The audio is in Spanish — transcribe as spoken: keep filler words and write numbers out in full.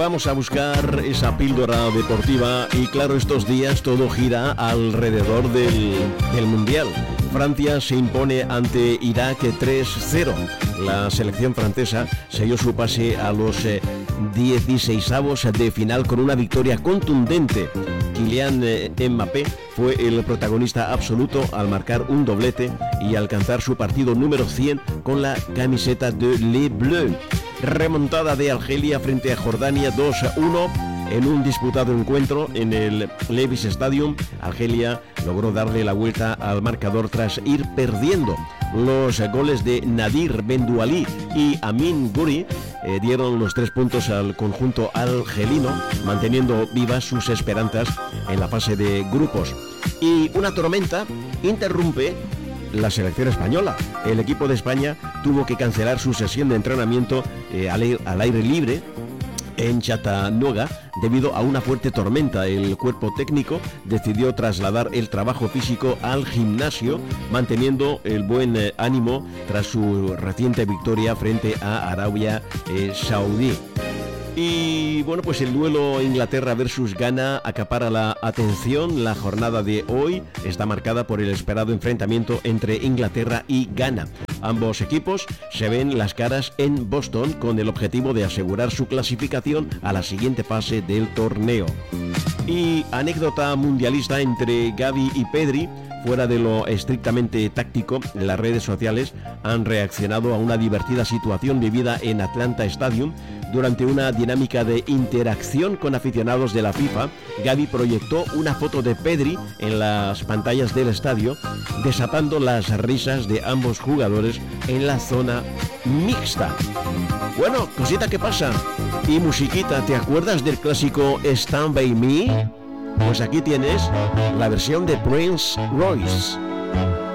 vamos a buscar esa píldora deportiva y claro, estos días todo gira alrededor del, del Mundial. Francia se impone ante Irak tres cero. La selección francesa selló su pase a los eh, dieciseisavos de final con una victoria contundente. Kylian eh, Mbappé fue el protagonista absoluto al marcar un doblete y alcanzar su partido número cien con la camiseta de Les Bleus. Remontada de Argelia frente a Jordania dos a uno. En un disputado encuentro en el Levi's Stadium, Argelia logró darle la vuelta al marcador tras ir perdiendo. Los goles de Nadir Bendouali y Amin Ghouri eh, dieron los tres puntos al conjunto argelino, manteniendo vivas sus esperanzas en la fase de grupos. Y una tormenta interrumpe la selección española. El equipo de España tuvo que cancelar su sesión de entrenamiento eh, al, aire, al aire libre en Chattanooga debido a una fuerte tormenta. El cuerpo técnico decidió trasladar el trabajo físico al gimnasio, manteniendo el buen eh, ánimo tras su reciente victoria frente a Arabia eh, Saudí. Y bueno, pues el duelo Inglaterra versus Ghana acapara la atención. La jornada de hoy está marcada por el esperado enfrentamiento entre Inglaterra y Ghana. Ambos equipos se ven las caras en Boston con el objetivo de asegurar su clasificación a la siguiente fase del torneo. Y anécdota mundialista entre Gavi y Pedri. Fuera de lo estrictamente táctico, las redes sociales han reaccionado a una divertida situación vivida en Atlanta Stadium. Durante una dinámica de interacción con aficionados de la FIFA, Gavi proyectó una foto de Pedri en las pantallas del estadio, desatando las risas de ambos jugadores en la zona mixta. Bueno, cosita que pasa. Y musiquita, ¿te acuerdas del clásico Stand By Me? Pues aquí tienes la versión de Prince Royce.